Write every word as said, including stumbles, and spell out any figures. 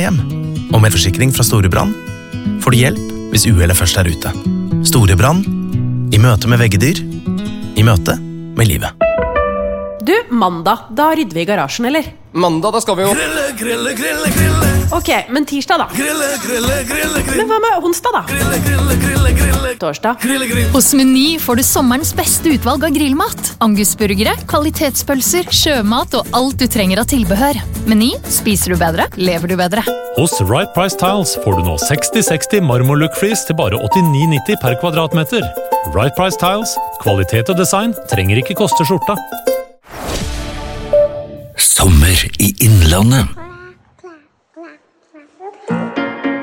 hjem. Og med forsikring fra Storebrand får du hjelp hvis uhellet først er ute. Storebrand, i møte med veggedyr, i møte med livet. Du, mandag, da rydder vi i garasjen, eller? Mandag, da skal vi jo Grille, grille, grille, grille. Ok, men tirsdag da? Grille, grille, grille, grille. Men hva med onsdag da? Grille, grille, grille, grille. Torsdag? Grille, grille. Hos Meny får du sommerens beste utvalg av grillmat. Angusburgere, kvalitetspølser, sjømat og alt du trenger av tilbehør. Meny, spiser du bedre, lever du bedre. Hos Right Price Tiles får du nå seksti seksti marmor look fleece til bare åttini nitti per kvadratmeter. Right Price Tiles, kvalitet og design trenger ikke koste skjorta. Sommer i Innlandet.